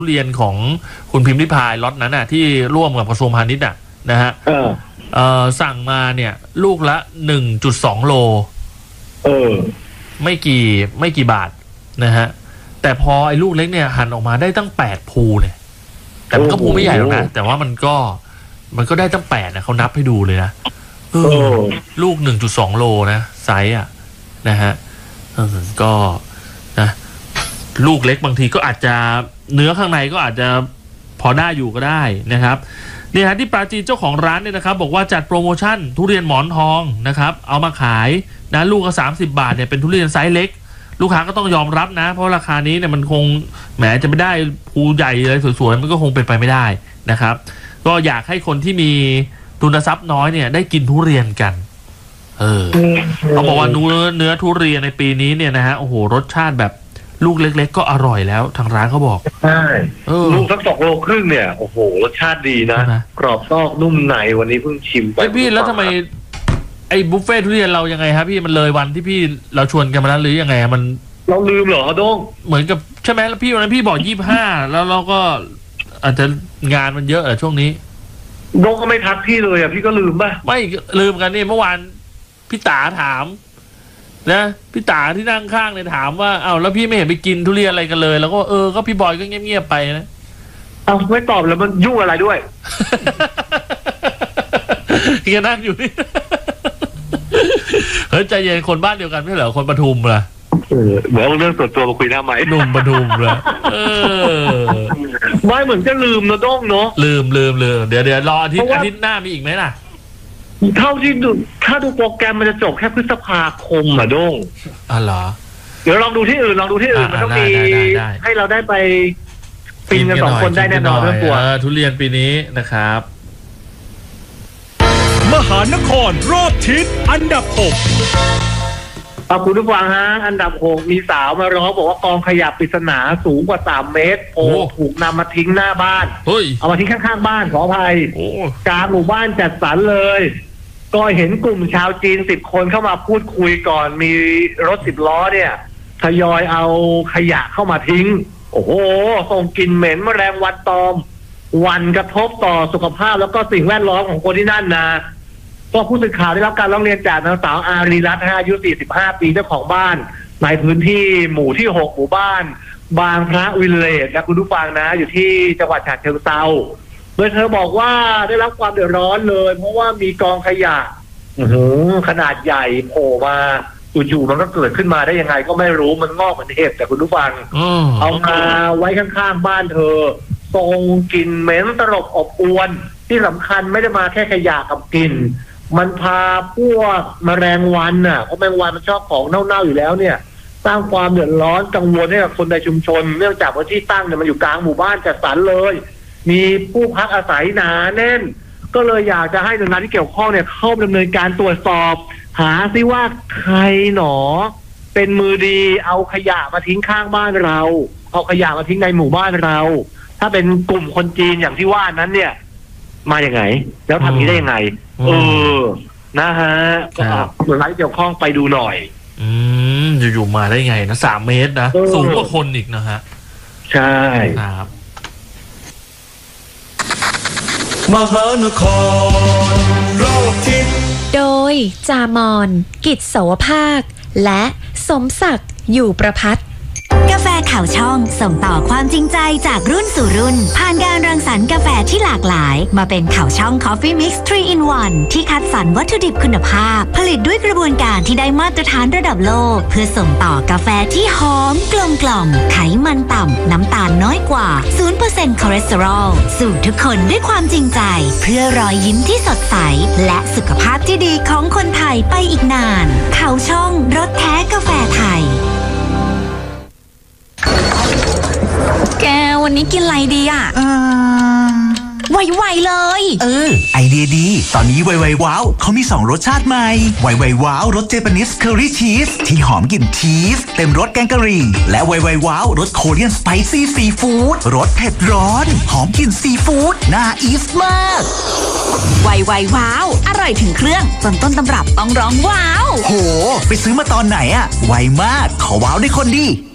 ทุเรียนของคุณพิมพ์ริพายล็อตนั้นน่ะที่ร่วมกับกระทรวงพาณิชย์น่ะนะฮะสั่งมาเนี่ยลูกละ 1.2 โลไม่กี่บาทนะฮะแต่พอไอ้ลูกเล็กเนี่ยหั่นออกมาได้ตั้ง8ภูเนี่ยแต่มันก็ภูไม่ใหญ่หรอกนะแต่ว่ามันก็ได้ตั้ง8นะเขานับให้ดูเลยนะลูก 1.2 โลนะไซส์อ่ะนะฮะก็นะลูกเล็กบางทีก็อาจจะเนื้อข้างในก็อาจจะพอได้อยู่ก็ได้นะครับนี่ฮะที่ปราจีนเจ้าของร้านเนี่ยนะครับบอกว่าจัดโปรโมชั่นทุเรียนหมอนทองนะครับเอามาขายนะลูกก็30 บาทเนี่ยเป็นทุเรียนไซส์เล็กลูกค้าก็ต้องยอมรับนะเพราะราคานี้เนี่ยมันคงแหมจะไม่ได้ภูใหญ่เลยสวยๆมันก็คงเป็นไปไม่ได้นะครับก็อยากให้คนที่มีทุนทรัพย์น้อยเนี่ยได้กินทุเรียนกันเขาบอกว่าเนื้อทุเรียนในปีนี้เนี่ยนะฮะโอ้โหรสชาติแบบลูกเล็กๆก็อร่อยแล้วทางร้านเขาบอกใช่ลูกสัก2 โลครึ่งเนี่ยโอ้โหรสชาติดีนะกรอบนอกนุ่มในวันนี้เพิ่งชิมไปพี่แล้วทำไมไอ้บุฟเฟ่ทุเรียนเรายังไงครับพี่มันเลยวันที่พี่เราชวนกันมาแล้วหรือยังไงมันเราลืมเหรอโด้งเหมือนกับใช่ไหมแล้วพี่วันนั้นพี่บอก25แล้วเราก็อาจจะงานมันเยอะช่วงนี้โด้งก็ไม่ทักพี่เลยพี่ก็ลืมป่ะไม่ลืมกันนี่เมื่อวานพี่ต๋าถามนะพี่ต๋าที่นั่งข้างเนี่ยถามว่าอ้าวแล้วพี่ไม่เห็นไปกินทุเรียนอะไรกันเลยแล้วก็ก็พี่บอยก็เงียบๆไปนะไม่ตอบแล้วมันยุ่งอะไรด้วยแกนั่งอยู่นี่เฮ้ยใจเย็นคนบ้านเดียวกันไม่เหรอคนปทุมล่ะเหมือนเรื่องส่วนตัวมาคุยหน้าไม้หนุ่มปทุมล่ะไม่เหมือนจะลืมนะโด้งเนาะลืมเดี๋ยวรออาทิตย์หน้ามีอีกไหมล่ะเท่าที่ดูถ้าดูโปรแกรมมันจะจบแค่พฤษภาคมโด้งเหรอเดี๋ยวลองดูที่อื่นมันต้องมีให้เราได้ไปปีนกัน2 คนได้แน่นอนไม่กลัวทุเรียนปีนี้นะครับมหานครรอบทิศอันดับ6 คุณผู้ฟังฮะอันดับ6มีสาวมาร้องบอกว่ากองขยะปริศนาสูงกว่า3 เมตรถูกนำมาทิ้งหน้าบ้านเอามาทิ้งข้างๆบ้านขออภัยกลางหมู่บ้านจัดสรรเลยก็เห็นกลุ่มชาวจีน10 คนเข้ามาพูดคุยก่อนมีรถ10 ล้อเนี่ยทยอยเอาขยะเข้ามาทิ้งโอ้โหส่งกลิ่นเหม็นแมลงวันตอมวันกระทบต่อสุขภาพแล้วก็สิ่งแวดล้อมของคนที่นั่นนะก็ผู้สื่อข่าวได้รับการร้องเรียนจากนางสาวอารีรัตน์อายุ45 ปีเจ้าของบ้านในพื้นที่หมู่ที่6หมู่บ้านบางพระวิลเลจนะคุณผู้ฟังนะอยู่ที่จังหวัดฉะเชิงเทราโดยเธอบอกว่าได้รับความเดือดร้อนเลยเพราะว่ามีกองขยะขนาดใหญ่โผล่มาอยู่ๆมันก็เกิดขึ้นมาได้ยังไงก็ไม่รู้มันงอกเหมือนเห็บแต่คุณผู้ฟังเอามาไว้ข้างๆบ้านเธอส่งกลิ่นเหม็นตลบอบอวนที่สำคัญไม่ได้มาแค่ขยะกับกลิ่นมันพาพวกแมลงวันน่ะเพราะแมลงวันมันชอบของเน่าๆอยู่แล้วเนี่ยสร้างความเดือดร้อนกังวลให้กับคนในชุมชนเนื่องจากว่าที่ตั้งเนี่ยมันอยู่กลางหมู่บ้านจัดสรรเลยมีผู้พักอาศัยหนาแน่นก็เลยอยากจะให้หน่วยงานที่เกี่ยวข้องเนี่ยเข้าดำเนินการตรวจสอบหาซิว่าใครหนอเป็นมือดีเอาขยะมาทิ้งข้างบ้านเราเอาขยะมาทิ้งในหมู่บ้านเราถ้าเป็นกลุ่มคนจีนอย่างที่ว่านั้นเนี่ยมาอย่างไงแล้วทำนี้ได้ยังไงนะฮะก็หน่วยงานที่เกี่ยวข้องไปดูหน่อยอยู่ๆมาได้ไงนะ3 เมตรนะสูงกว่าคนอีกนะฮะใช่ครับมหานครรอบทิศโดยจามอนกิจโสภาคและสมศักดิ์อยู่ประภัตกาแฟข่าวช่องส่งต่อความจริงใจจากรุ่นสู่รุ่นผ่านการรังสรรค์กาแฟที่หลากหลายมาเป็นข่าวช่อง Coffee Mix 3 in 1ที่คัดสรรวัตถุดิบคุณภาพผลิตด้วยกระบวนการที่ได้มาตรฐานระดับโลกเพื่อส่งต่อกาแฟที่หอมกลมกล่อมไขมันต่ำน้ำตาลน้อยกว่า 0% คอเลสเตอรอลสู่ทุกคนด้วยความจริงใจเพื่อรอยยิ้มที่สดใสและสุขภาพที่ดีของคนไทยไปอีกนานข่าวช่องรสแท้กาแฟไทยแกวันนี้กินอะไรดีอ่ะไวๆเลยไอเดียดีตอนนี้ไวๆว้าวเขามี2 รสชาติใหม่ไวๆว้าวรสเจแปนิสเคอรี่ชีสที่หอมกลิ่นชีสเต็มรสแกงกะหรี่และไวๆว้าวรสโคเรียนสไปซี่ซีฟู้ดรสเผ็ดร้อนหอมกลิ่นซีฟู้ดน่าอีฟมากไวๆว้าวอร่อยถึงเครื่องจนต้นตำรับต้องร้องว้าวโหไปซื้อมาตอนไหนอะไวมากขอว้าวได้คนดี